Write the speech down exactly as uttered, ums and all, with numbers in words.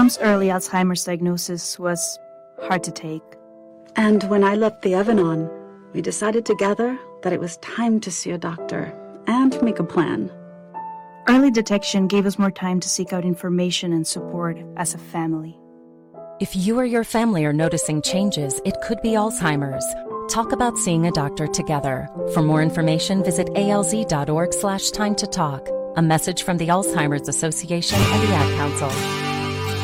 mom's early Alzheimer's diagnosis was hard to take. And when I left the Evanon, we decided together that it was time to see a doctor and make a plan. Early detection gave us more time to seek out information and support as a family. If you or your family are noticing changes, it could be Alzheimer's. Talk about seeing a doctor together. For more information, visit alz.org slash time to talk. A message from the Alzheimer's Association and the Ad Council.